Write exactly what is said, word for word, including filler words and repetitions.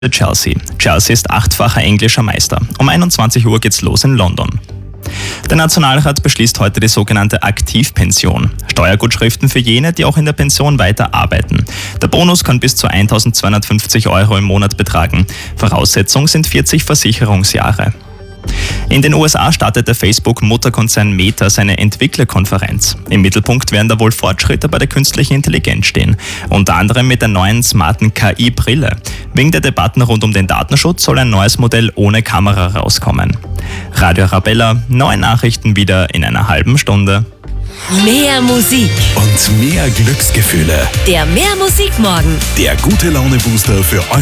Chelsea. Chelsea ist achtfacher englischer Meister. Um einundzwanzig Uhr geht's los in London. Der Nationalrat beschließt heute die sogenannte Aktivpension. Steuergutschriften für jene, die auch in der Pension weiter arbeiten. Der Bonus kann bis zu eintausendzweihundertfünfzig Euro im Monat betragen. Voraussetzung sind vierzig Versicherungsjahre. In den U S A startet der Facebook-Mutterkonzern Meta seine Entwicklerkonferenz. Im Mittelpunkt werden da wohl Fortschritte bei der künstlichen Intelligenz stehen. Unter anderem mit der neuen smarten K I-Brille. Wegen der Debatten rund um den Datenschutz soll ein neues Modell ohne Kamera rauskommen. Radio Arabella, neue Nachrichten wieder in einer halben Stunde. Mehr Musik und mehr Glücksgefühle. Der Mehr Musik Morgen. Der gute Laune Booster für euch.